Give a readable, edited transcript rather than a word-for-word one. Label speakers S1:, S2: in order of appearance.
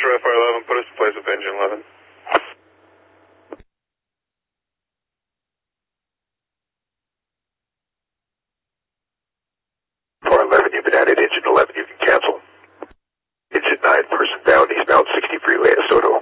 S1: Red Fire 11, put us in place with engine 11.
S2: 411, you've been added. Engine 11, you can cancel. Engine 9, person down, eastbound 60 freeway, DeSoto.